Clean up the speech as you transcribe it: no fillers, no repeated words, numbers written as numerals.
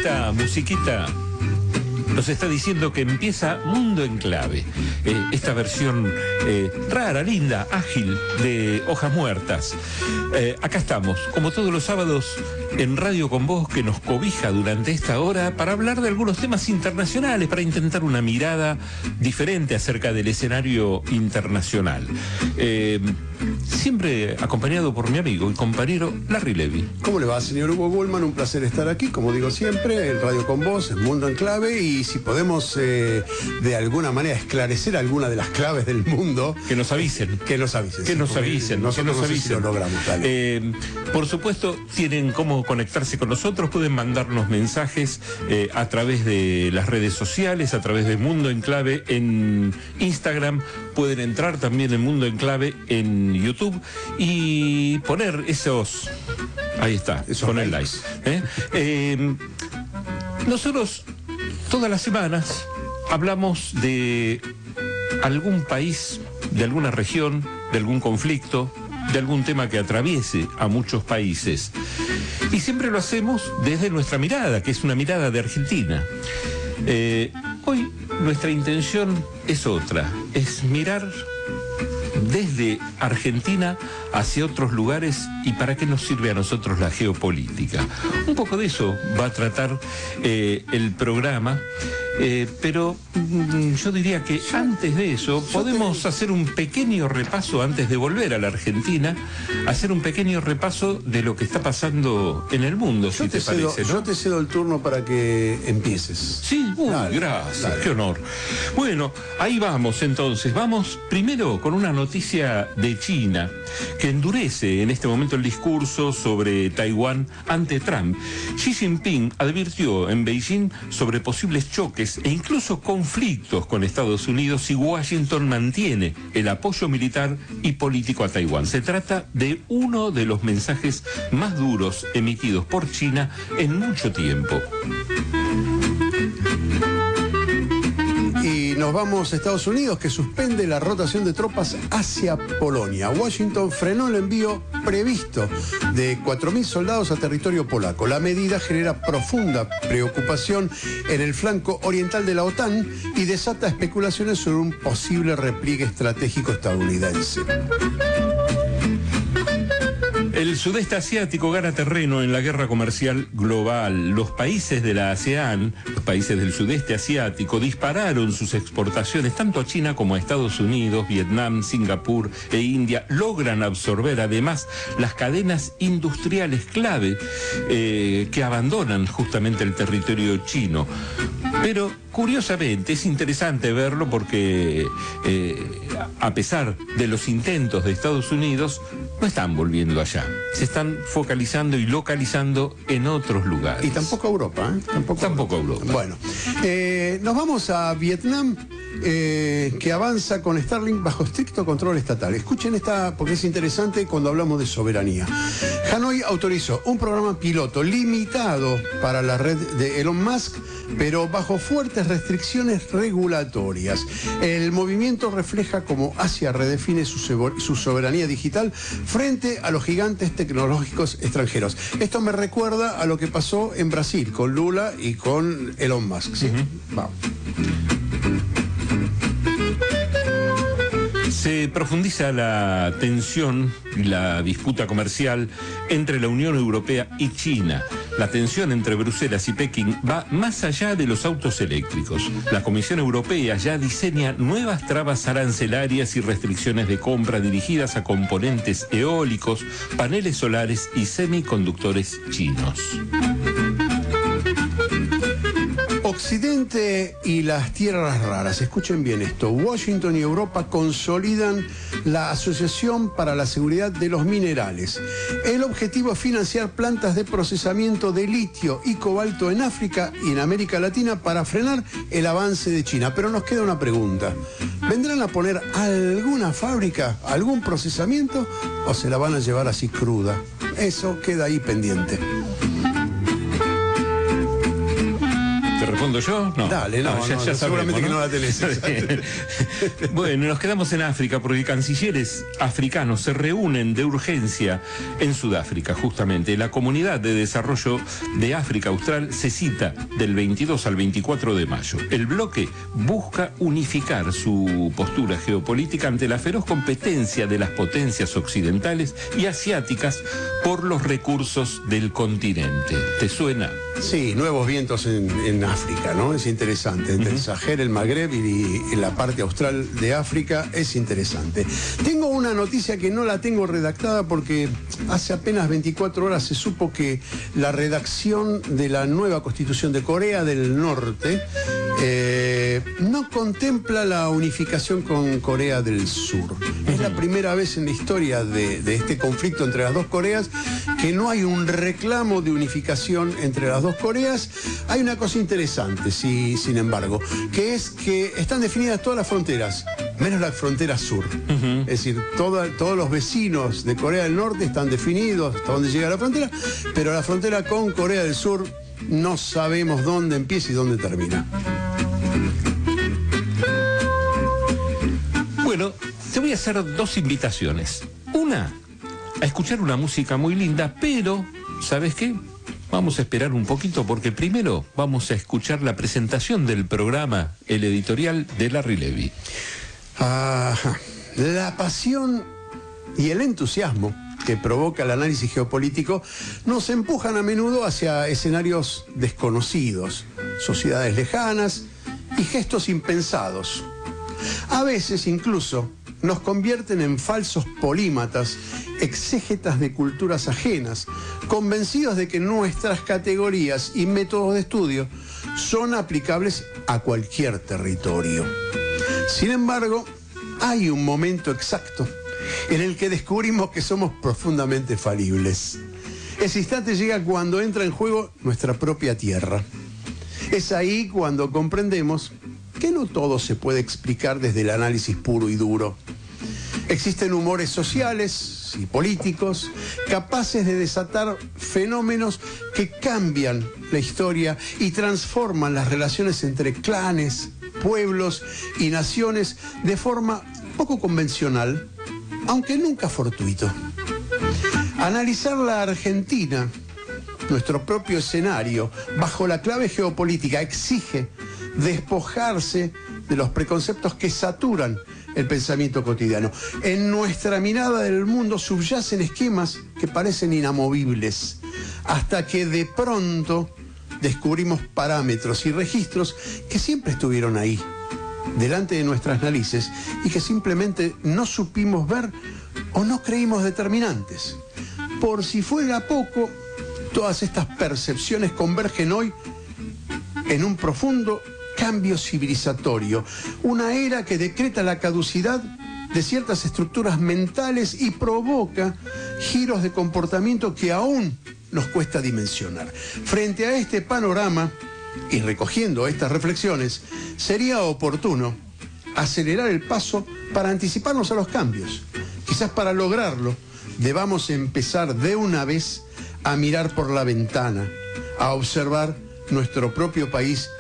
esta musiquita nos está diciendo que empieza Mundo en Clave, esta versión rara, linda, ágil de Hojas Muertas. Acá estamos, como todos los sábados, en Radio con Vos, que nos cobija durante esta hora para hablar de algunos temas internacionales, para intentar una mirada diferente acerca del escenario internacional. Siempre acompañado por mi amigo y compañero Larry Levy. ¿Cómo le va, señor Hugo Bullman? Un placer estar aquí, como digo siempre, en Radio con Vos, en Mundo en Clave, y si podemos de alguna manera esclarecer alguna de las claves del mundo... Que nos avisen. Que nos avisen. Que nos avisen. Nosotros que nos avisen. Si lo logramos, dale. Por supuesto, tienen cómo conectarse con nosotros, pueden mandarnos mensajes a través de las redes sociales, a través de Mundo en Clave en Instagram, pueden entrar también en Mundo en Clave en YouTube y poner esos... Ahí está, poner like. Nosotros todas las semanas hablamos de algún país, de alguna región, de algún conflicto, de algún tema que atraviese a muchos países. Y siempre lo hacemos desde nuestra mirada, que es una mirada de Argentina. Hoy nuestra intención es otra, es mirar desde Argentina hacia otros lugares y para qué nos sirve a nosotros la geopolítica. Un poco de eso va a tratar el programa, pero yo diría que antes de eso podemos hacer un pequeño repaso, antes de volver a la Argentina, hacer un pequeño repaso de lo que está pasando en el mundo, si te parece, ¿no? Yo te cedo el turno para que empieces. Sí, gracias, dale. Qué honor. Bueno, ahí vamos entonces. Vamos primero con una noticia de China, que endurece en este momento el discurso sobre Taiwán ante Trump. Xi Jinping advirtió en Beijing sobre posibles choques e incluso conflictos con Estados Unidos si Washington mantiene el apoyo militar y político a Taiwán. Se trata de uno de los mensajes más duros emitidos por China en mucho tiempo. Y nos vamos a Estados Unidos, que suspende la rotación de tropas hacia Polonia. Washington frenó el envío previsto de 4.000 soldados a territorio polaco. La medida genera profunda preocupación en el flanco oriental de la OTAN y desata especulaciones sobre un posible repliegue estratégico estadounidense. El sudeste asiático gana terreno en la guerra comercial global. Los países de la ASEAN, los países del sudeste asiático, dispararon sus exportaciones tanto a China como a Estados Unidos, Vietnam, Singapur e India. Logran absorber además las cadenas industriales clave que abandonan justamente el territorio chino. Pero curiosamente es interesante verlo porque a pesar de los intentos de Estados Unidos, no están volviendo allá. Se están focalizando y localizando en otros lugares. Y tampoco Europa, ¿eh? Tampoco Europa. Bueno, nos vamos a Vietnam, que avanza con Starlink bajo estricto control estatal. Escuchen esta porque es interesante cuando hablamos de soberanía. Hanoi autorizó un programa piloto limitado para la red de Elon Musk, pero bajo fuertes restricciones regulatorias. El movimiento refleja cómo Asia redefine su soberanía digital frente a los gigantes tecnológicos extranjeros. Esto me recuerda a lo que pasó en Brasil con Lula y con Elon Musk. ¿Sí? Vamos. Se profundiza la tensión y la disputa comercial entre la Unión Europea y China. La tensión entre Bruselas y Pekín va más allá de los autos eléctricos. La Comisión Europea ya diseña nuevas trabas arancelarias y restricciones de compra dirigidas a componentes eólicos, paneles solares y semiconductores chinos. Occidente y las tierras raras. Escuchen bien esto. Washington y Europa consolidan la Asociación para la Seguridad de los Minerales. El objetivo es financiar plantas de procesamiento de litio y cobalto en África y en América Latina para frenar el avance de China. Pero nos queda una pregunta. ¿Vendrán a poner alguna fábrica, algún procesamiento o se la van a llevar así cruda? Eso queda ahí pendiente. respondo yo? No. Dale, no, ya seguramente sabemos, que no la tenés. Bueno, nos quedamos en África porque cancilleres africanos se reúnen de urgencia en Sudáfrica, justamente. La Comunidad de Desarrollo de África Austral se cita del 22 al 24 de mayo. El bloque busca unificar su postura geopolítica ante la feroz competencia de las potencias occidentales y asiáticas por los recursos del continente. ¿Te suena? Sí, nuevos vientos en África, ¿no? Es interesante. Entre el Sahel, el Magreb y la parte austral de África es interesante. Tengo una noticia que no la tengo redactada porque hace apenas 24 horas se supo que la redacción de la nueva Constitución de Corea del Norte no contempla la unificación con Corea del Sur. Es la primera vez en la historia de este conflicto entre las dos Coreas que no hay un reclamo de unificación entre las dos Coreas. Hay una cosa interesante, sin embargo, que es que están definidas todas las fronteras, menos la frontera sur. Es decir, todos los vecinos de Corea del Norte están definidos hasta dónde llega la frontera, pero la frontera con Corea del Sur no sabemos dónde empieza y dónde termina. Bueno, te voy a hacer dos invitaciones. Una, a escuchar una música muy linda, pero, ¿sabes qué? Vamos a esperar un poquito porque primero vamos a escuchar la presentación del programa, el editorial de Larry Levy. La pasión y el entusiasmo que provoca el análisis geopolítico nos empujan a menudo hacia escenarios desconocidos, sociedades lejanas y gestos impensados. A veces incluso nos convierten en falsos polímatas, exégetas de culturas ajenas, convencidos de que nuestras categorías y métodos de estudio son aplicables a cualquier territorio. Sin embargo, hay un momento exacto en el que descubrimos que somos profundamente falibles. Ese instante llega cuando entra en juego nuestra propia tierra. Es ahí cuando comprendemos que no todo se puede explicar desde el análisis puro y duro. Existen humores sociales y políticos capaces de desatar fenómenos que cambian la historia y transforman las relaciones entre clanes, pueblos y naciones de forma poco convencional, aunque nunca fortuito. Analizar la Argentina, nuestro propio escenario, bajo la clave geopolítica, exige despojarse de los preconceptos que saturan el pensamiento cotidiano. En nuestra mirada del mundo subyacen esquemas que parecen inamovibles, hasta que de pronto descubrimos parámetros y registros que siempre estuvieron ahí, delante de nuestras narices, y que simplemente no supimos ver o no creímos determinantes. Por si fuera poco, todas estas percepciones convergen hoy en un profundo cambio civilizatorio, una era que decreta la caducidad de ciertas estructuras mentales y provoca giros de comportamiento que aún nos cuesta dimensionar. Frente a este panorama, y recogiendo estas reflexiones, sería oportuno acelerar el paso para anticiparnos a los cambios. Quizás para lograrlo debamos empezar de una vez a mirar por la ventana, a observar nuestro propio país